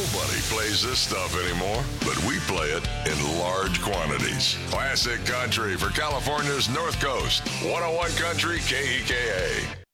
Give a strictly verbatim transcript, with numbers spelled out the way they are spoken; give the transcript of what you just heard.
Nobody plays this stuff anymore, but we play it in large quantities. Classic country for California's North Coast. one oh one Country K E K A.